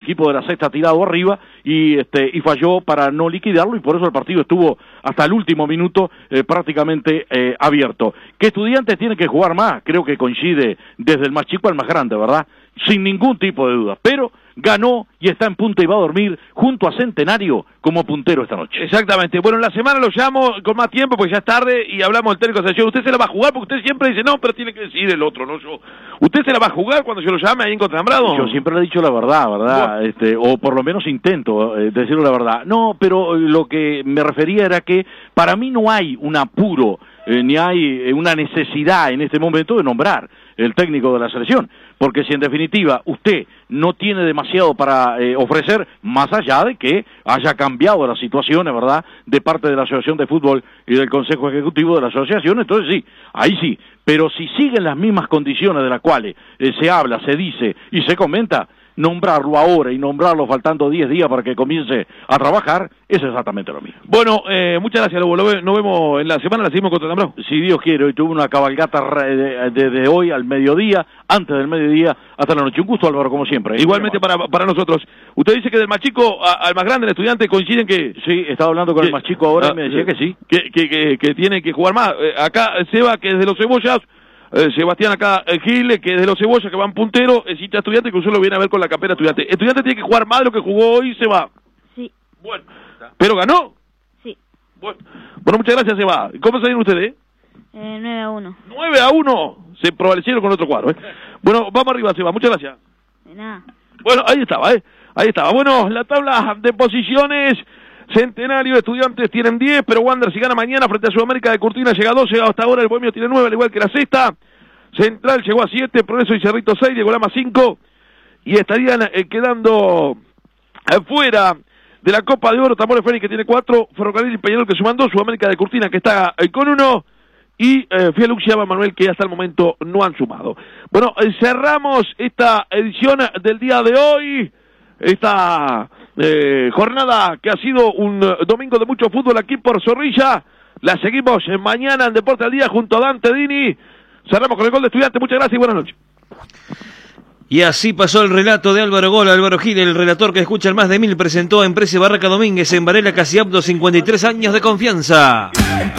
equipo de la Sexta tirado arriba y falló para no liquidarlo, y por eso el partido estuvo hasta el último minuto prácticamente abierto. Que Estudiantes tiene que jugar más, creo que coincide desde el más chico al más grande, ¿verdad? Sin ningún tipo de duda, pero ganó y está en punta y va a dormir junto a Centenario como puntero esta noche. Exactamente. Bueno, en la semana lo llamo con más tiempo porque ya es tarde y hablamos del técnico de selección. Usted se la va a jugar porque usted siempre dice, no, pero tiene que decidir el otro, no yo. ¿Usted se la va a jugar cuando yo lo llame ahí en Contrambrado? Yo siempre le he dicho la verdad, ¿verdad? Bueno. O por lo menos intento decirle la verdad. No, pero lo que me refería era que para mí no hay un apuro, ni hay una necesidad en este momento de nombrar el técnico de la selección, porque si en definitiva usted no tiene demasiado para ofrecer, más allá de que haya cambiado las situaciones, ¿verdad?, de parte de la Asociación de Fútbol y del Consejo Ejecutivo de la Asociación, entonces sí, ahí sí, pero si siguen las mismas condiciones de las cuales se habla, se dice y se comenta, nombrarlo ahora y nombrarlo faltando 10 días para que comience a trabajar, es exactamente lo mismo. Bueno, muchas gracias, Lobo. Nos vemos en la semana, la seguimos contra Zambrano. Si Dios quiere, hoy tuve una cabalgata desde hoy al mediodía, antes del mediodía, hasta la noche. Un gusto, Álvaro, como siempre. Igualmente para nosotros. Usted dice que del más chico al más grande, el estudiante, coinciden que... Sí, estaba hablando con el más chico ahora y me decía que sí. Que tiene que jugar más. Acá Seba, que es de los Cebollas... Sebastián acá, Gil, que es de los Cebollas, que van puntero, es hincha Estudiante, que usted lo viene a ver con la campera Estudiante. Estudiante tiene que jugar más de lo que jugó hoy, Seba. Sí. Bueno, ¿pero ganó? Sí. Bueno, muchas gracias, Seba. ¿Cómo salieron ustedes? 9-1. 9-1. Se prevalecieron con otro cuadro, Bueno, vamos arriba, Seba. Muchas gracias. De nada. Bueno, ahí estaba, Ahí estaba. Bueno, la tabla de posiciones... Centenario, Estudiantes tienen 10, pero Wander si gana mañana frente a Sudamérica de Cortina llega a 12, hasta ahora el Bohemio tiene 9, al igual que la Sexta. Central llegó a 7, Progreso y Cerrito 6, Diego Lama 5, y estarían quedando fuera de la Copa de Oro Tambores Fénix, que tiene 4, Ferrocarril y Peñarol, que suman 2, Sudamérica de Cortina, que está con 1, y Fialux y Manuel, que hasta el momento no han sumado. Bueno, cerramos esta edición del día de hoy, esta jornada que ha sido un domingo de mucho fútbol aquí por Zorrilla. La seguimos mañana en Deporte al Día junto a Dante Dini. Cerramos con el gol de Estudiante. Muchas gracias y buenas noches. Y así pasó el relato de Álvaro Gol. Álvaro Gil, el relator que escuchan más de 1000, presentó a Empresa Barraca Domínguez en Varela Casiapto, 53 años de confianza.